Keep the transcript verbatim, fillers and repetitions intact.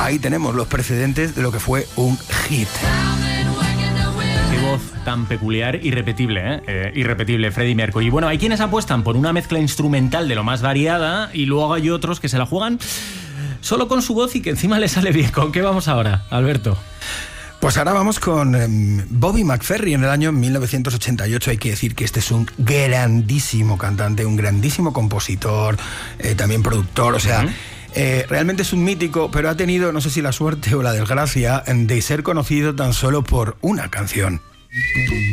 ahí tenemos los precedentes de lo que fue un hit. Qué voz tan peculiar, irrepetible, ¿eh? Eh, irrepetible, Freddie Mercury. Y bueno, hay quienes apuestan por una mezcla instrumental de lo más variada y luego hay otros que se la juegan solo con su voz y que encima le sale bien. ¿Con qué vamos ahora, Alberto? Pues ahora vamos con um, Bobby McFerrin en el año mil novecientos ochenta y ocho. Hay que decir que este es un grandísimo cantante, un grandísimo compositor, eh, también productor, o sea... Uh-huh. Eh, realmente es un mítico, pero ha tenido, no sé si la suerte o la desgracia, de ser conocido tan solo por una canción.